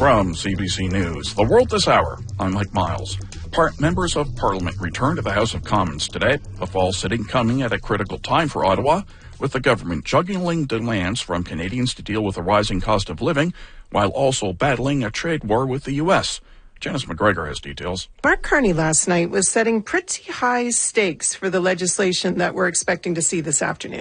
From CBC News, The World This Hour, I'm Mike Miles. Members of Parliament returned to the House of Commons today, a fall sitting coming at a critical time for Ottawa, with the government juggling demands from Canadians to deal with a rising cost of living, while also battling a trade war with the U.S. Janice McGregor has details. Mark Carney last night was setting pretty high stakes for the legislation that we're expecting to see this afternoon.